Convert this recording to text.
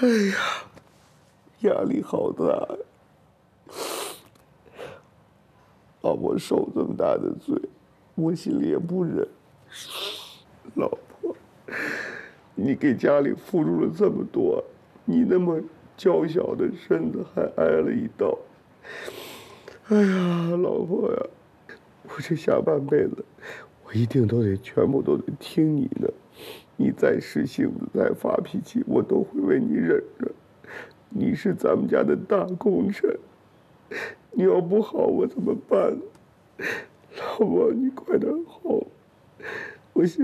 哎呀，压力好大呀！我受这么大的罪，我心里也不忍。老婆，你给家里付出了这么多，你那么娇小的身子还挨了一刀。哎呀，老婆呀，我这下半辈子，我一定全部都得听你的。你再使性子，再发脾气，我都会为你忍着。你是咱们家的大功臣，你要不好，我怎么办？老婆，你快点好，我现